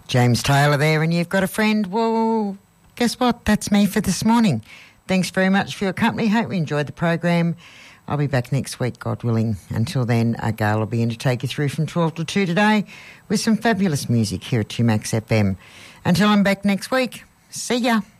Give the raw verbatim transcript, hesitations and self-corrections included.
James Taylor there, and you've got a friend. Well, guess what? That's me for this morning. Thanks very much for your company. Hope you enjoyed the program. I'll be back next week, God willing. Until then, uh, Gail will be in to take you through from twelve to two today with some fabulous music here at two Max F M. Until I'm back next week, see ya.